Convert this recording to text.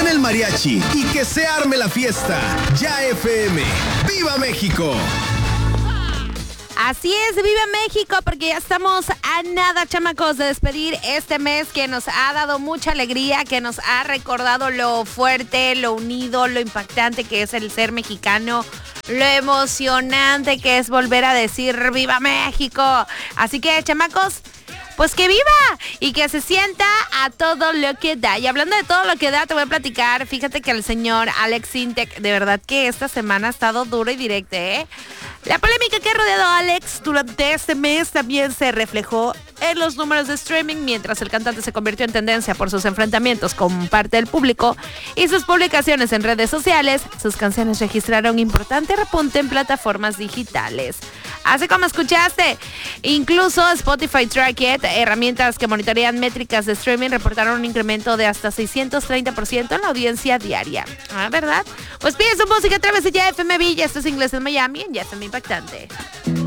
suene el mariachi y que se arme la fiesta. Ya FM. ¡Viva México! Así es, viva México, porque ya estamos a nada, chamacos, de despedir este mes que nos ha dado mucha alegría, que nos ha recordado lo fuerte, lo unido, lo impactante que es el ser mexicano, lo emocionante que es volver a decir ¡viva México! Así que, chamacos, pues que viva y que se sienta a todo lo que da. Y hablando de todo lo que da, te voy a platicar. Fíjate que el señor Alex Sintek, de verdad que esta semana ha estado duro y directo, ¿eh? La polémica que ha rodeado a Alex durante este mes también se reflejó en los números de streaming, mientras el cantante se convirtió en tendencia por sus enfrentamientos con parte del público y sus publicaciones en redes sociales. Sus canciones registraron importante repunte en plataformas digitales. Así como escuchaste, incluso Spotify Trackit, herramientas que monitorean métricas de streaming, reportaron un incremento de hasta 630% en la audiencia diaria. ¿Ah, verdad? Pues pide su música a través de Ya FM Villa. Esto es Inglés en Miami, en Ya FM Impactante.